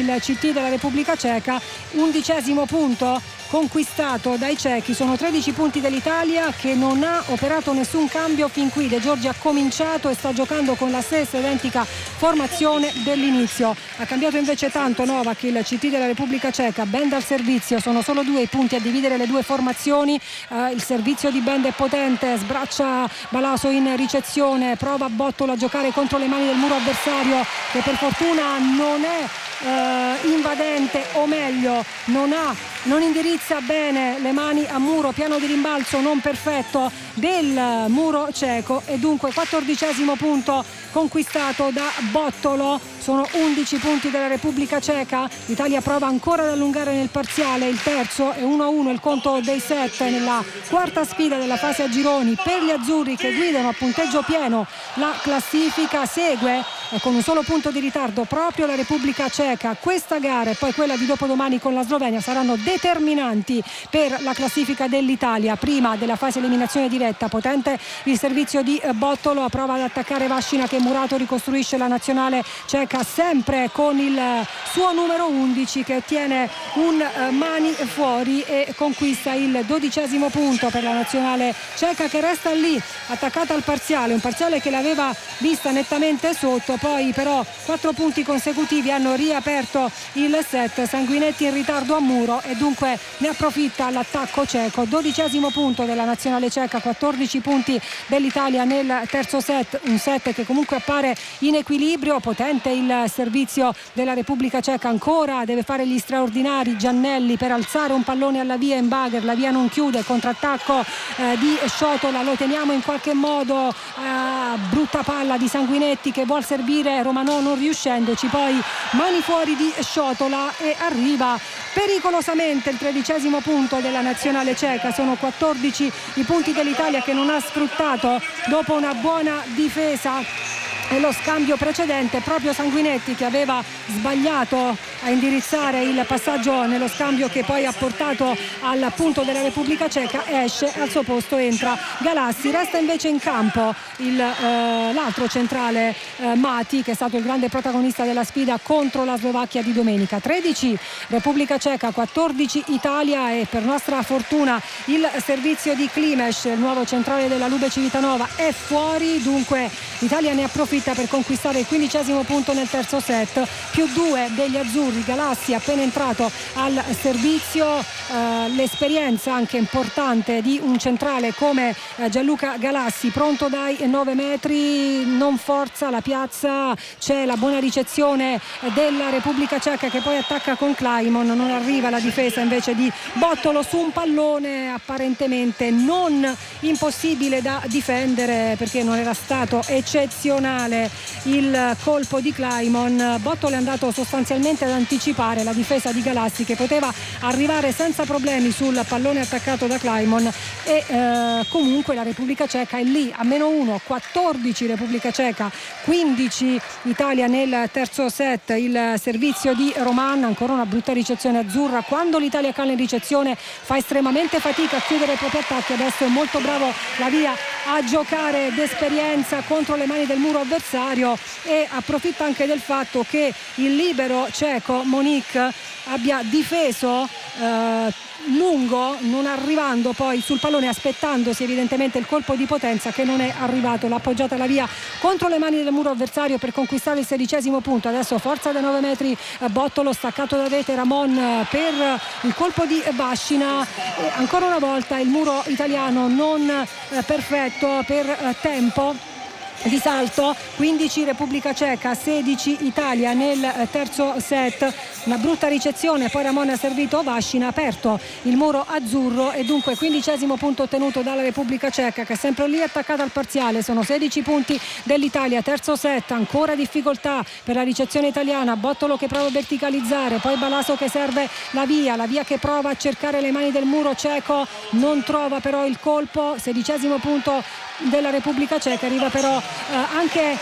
il CT della Repubblica Ceca, 11° punto conquistato dai cechi. Sono 13 punti dell'Italia, che non ha operato nessun cambio fin qui. De Giorgi ha cominciato e sta giocando con la stessa identica formazione dell'inizio. Ha cambiato invece tanto Novak, il CT della Repubblica Ceca. Bend al servizio, sono solo 2 i punti a dividere le due formazioni. Il servizio di Bend è potente, sbraccia Balaso in ricezione, prova Bottolo a giocare contro le mani del muro avversario, che per fortuna non è invadente, o meglio non indirizza bene le mani a muro. Piano di rimbalzo non perfetto del muro ceco, e dunque 14° punto conquistato da Bottolo. Sono 11 punti della Repubblica Ceca. L'Italia prova ancora ad allungare nel parziale, il terzo è 1-1 il conto dei set nella quarta sfida della fase a gironi per gli azzurri, che guidano a punteggio pieno la classifica. Segue con un solo punto di ritardo proprio la Repubblica Ceca. Questa gara e poi quella di dopodomani con la Slovenia saranno determinanti per la classifica dell'Italia prima della fase eliminazione diretta. Potente il servizio di Bottolo, prova ad attaccare Vascina, che Murato ricostruisce la nazionale ceca sempre con il suo numero 11, che ottiene un mani fuori e conquista il 12° punto per la nazionale ceca, che resta lì attaccata al parziale, un parziale che l'aveva vista nettamente sotto. Poi però 4 punti consecutivi hanno riaperto il set. Sanguinetti in ritardo a muro e dunque ne approfitta l'attacco ceco. 12° punto della nazionale ceca, 14 punti dell'Italia nel terzo set, un set che comunque appare in equilibrio. Potente il servizio della Repubblica Ceca, ancora deve fare gli straordinari Giannelli per alzare un pallone alla via in bagger. La via non chiude, contrattacco di Sciotola, lo teniamo in qualche modo, brutta palla di Sanguinetti che vuol servire Romanò non riuscendoci, poi mani fuori di Sciotola e arriva pericolosamente il 13° punto della nazionale ceca. Sono 14 i punti dell'Italia, che non ha sfruttato dopo una buona difesa e lo scambio precedente. Proprio Sanguinetti, che aveva sbagliato a indirizzare il passaggio nello scambio che poi ha portato al punto della Repubblica Ceca, esce, al suo posto entra Galassi. Resta invece in campo l'altro centrale, Mati, che è stato il grande protagonista della sfida contro la Slovacchia di domenica. 13 Repubblica Ceca, 14 Italia, e per nostra fortuna il servizio di Klimes, il nuovo centrale della Lube Civitanova, è fuori. Dunque l'Italia ne approfitta per conquistare il 15° punto nel terzo set, più 2 degli azzurri. Galassi appena entrato al servizio, l'esperienza anche importante di un centrale come Gianluca Galassi, pronto dai 9 metri, non forza la piazza, c'è la buona ricezione della Repubblica Ceca, che poi attacca con Klaimon, non arriva la difesa invece di Bottolo su un pallone apparentemente non impossibile da difendere, perché non era stato eccezionale il colpo di Klaimon. Bottolo è andato sostanzialmente ad anticipare la difesa di Galassi, che poteva arrivare senza problemi sul pallone attaccato da Klaimon, e comunque la Repubblica Ceca è lì a -1, 14 Repubblica Ceca, 15 Italia nel terzo set. Il servizio di Roman, ancora una brutta ricezione azzurra. Quando l'Italia cala in ricezione fa estremamente fatica a chiudere i propri attacchi. Adesso è molto bravo la via a giocare d'esperienza contro le mani del muro avversario, e approfitta anche del fatto che il libero ceco Monique abbia difeso lungo, non arrivando poi sul pallone, aspettandosi evidentemente il colpo di potenza che non è arrivato. L'ha appoggiata la via contro le mani del muro avversario per conquistare il 16° punto. Adesso forza da 9 metri Bottolo, staccato da rete Ramon per il colpo di Vascina, e ancora una volta il muro italiano non perfetto per tempo di salto. 15 Repubblica Ceca, 16 Italia nel terzo set. Una brutta ricezione, poi Ramon ha servito Vascina, aperto il muro azzurro, e dunque 15° punto ottenuto dalla Repubblica Ceca, che è sempre lì attaccata al parziale. Sono 16 punti dell'Italia. Terzo set, ancora difficoltà per la ricezione italiana. Bottolo che prova a verticalizzare, poi Balaso che serve la via che prova a cercare le mani del muro ceco, non trova però il colpo. 16° punto della Repubblica Ceca. Arriva però anche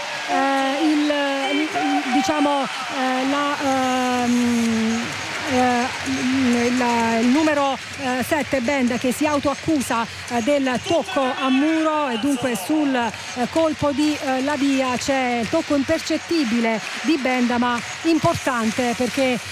il numero 7 Bend, che si autoaccusa del tocco a muro, e dunque sul colpo di Lavia c'è il tocco impercettibile di Bend, ma importante, perché